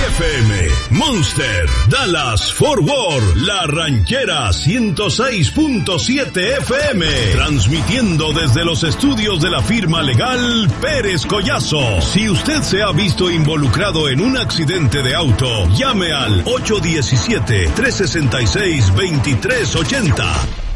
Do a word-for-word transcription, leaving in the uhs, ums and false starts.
F M, Monster, Dallas, Fort Worth, La Ranchera ciento seis punto siete F M, transmitiendo desde los estudios de la firma legal Pérez Collazo. Si usted se ha visto involucrado en un accidente de auto, llame al ocho uno siete, tres seis seis, dos tres ocho cero.